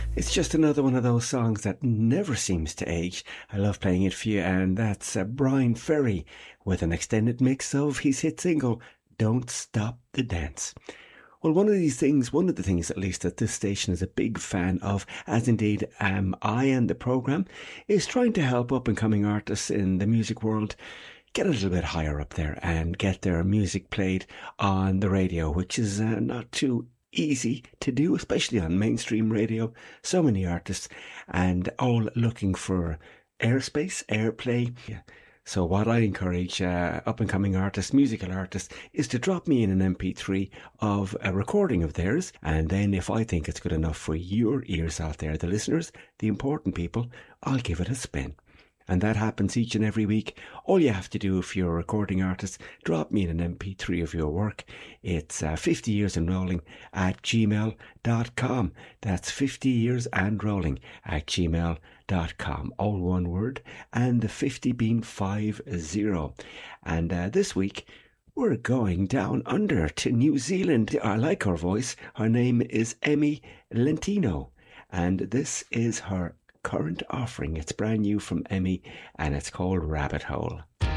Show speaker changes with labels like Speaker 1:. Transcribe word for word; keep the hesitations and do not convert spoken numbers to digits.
Speaker 1: It's just another one of those songs that never seems to age. I love playing it for you, and that's uh, Brian Ferry with an extended mix of his hit single, Don't Stop the Dance. Well, one of these things, one of the things at least that this station is a big fan of, as indeed am I and the programme, is trying to help up and coming artists in the music world get a little bit higher up there and get their music played on the radio, which is uh, not too easy to do, especially on mainstream radio. So many artists and all looking for airspace, airplay. Yeah. So what I encourage uh, up-and-coming artists, musical artists, is to drop me in an M P three of a recording of theirs, and then if I think it's good enough for your ears out there, the listeners, the important people, I'll give it a spin. And that happens each and every week. All you have to do if you're a recording artist, drop me in an M P three of your work. It's uh, fifty years and rolling at gmail dot com. That's fifty years and rolling at gmail dot com. All one word, and the fifty being five zero. And uh, this week, we're going down under to New Zealand. I like her voice. Her name is Emmy Lentino, and this is her current offering. It's brand new from Emmy, and it's called Rabbit Hole.